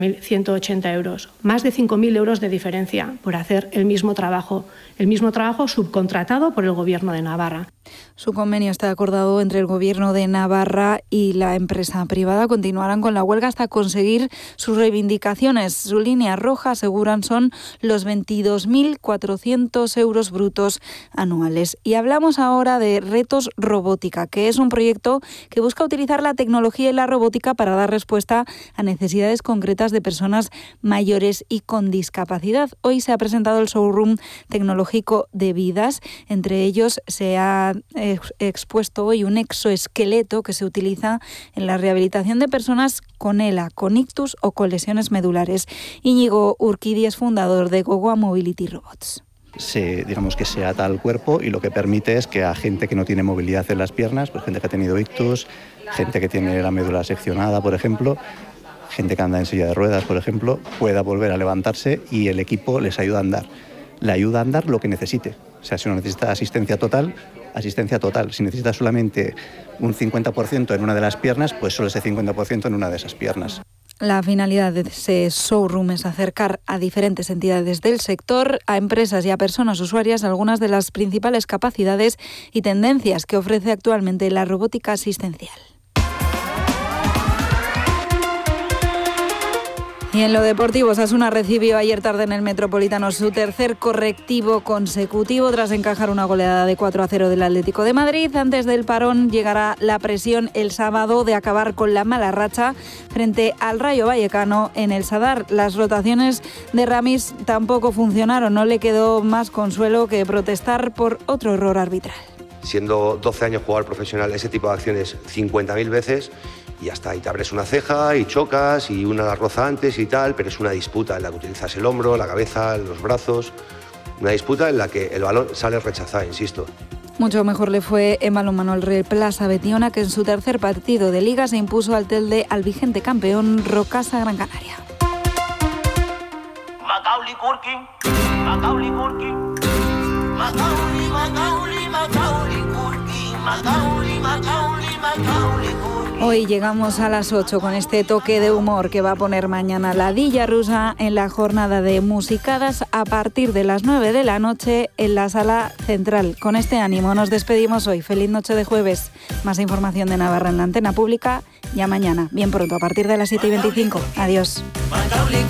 1.180 euros, más de 5.000 euros de diferencia por hacer el mismo trabajo subcontratado por el Gobierno de Navarra. Su convenio está acordado entre el Gobierno de Navarra y la empresa privada. Continuarán con la huelga hasta conseguir sus reivindicaciones. Su línea roja, aseguran, son los 22.400 euros brutos anuales. Y hablamos ahora de Retos Robótica, que es un proyecto que busca utilizar la tecnología y la robótica para dar respuesta a necesidades concretas de personas mayores y con discapacidad. Hoy se ha presentado el showroom tecnológico de Vidas. Entre ellos se ha expuesto hoy un exoesqueleto que se utiliza en la rehabilitación de personas con ELA, con ictus o con lesiones medulares. Íñigo Urquidi es fundador de Gogoa Mobility Robots. Digamos que se ata al cuerpo y lo que permite es que a gente que no tiene movilidad en las piernas, pues gente que ha tenido ictus, gente que tiene la médula seccionada, por ejemplo, gente que anda en silla de ruedas, por ejemplo, pueda volver a levantarse y el equipo les ayuda a andar. Le ayuda a andar lo que necesite. O sea, si uno necesita asistencia total. Si necesita solamente un 50% en una de las piernas, pues solo ese 50% en una de esas piernas. La finalidad de ese showroom es acercar a diferentes entidades del sector, a empresas y a personas usuarias, algunas de las principales capacidades y tendencias que ofrece actualmente la robótica asistencial. Y en lo deportivo, Osasuna recibió ayer tarde en el Metropolitano su tercer correctivo consecutivo tras encajar una goleada de 4-0 del Atlético de Madrid. Antes del parón llegará la presión el sábado de acabar con la mala racha frente al Rayo Vallecano en el Sadar. Las rotaciones de Ramis tampoco funcionaron, no le quedó más consuelo que protestar por otro error arbitral. Siendo 12 años jugador profesional, ese tipo de acciones 50.000 veces, y ya está, y te abres una ceja y chocas y una la roza antes y tal, pero es una disputa en la que utilizas el hombro, la cabeza, los brazos, una disputa en la que el balón sale rechazado, insisto. Mucho mejor le fue en balonmano al Real Plaza Betiona, que en su tercer partido de Liga se impuso al Telde al vigente campeón Rocasa Gran Canaria. Macaulay Culkin, Macaulay Culkin, Macaulay, Macaulay, Macaulay Culkin, Macaulay, Macaulay, Macaulay Culkin. Hoy llegamos a las 8 con este toque de humor que va a poner mañana la Dilla Rusa en la jornada de musicadas a partir de las 9 de la noche en la Sala Central. Con este ánimo nos despedimos hoy. Feliz noche de jueves. Más información de Navarra en la antena pública ya mañana, bien pronto, a partir de las 7:25. Adiós.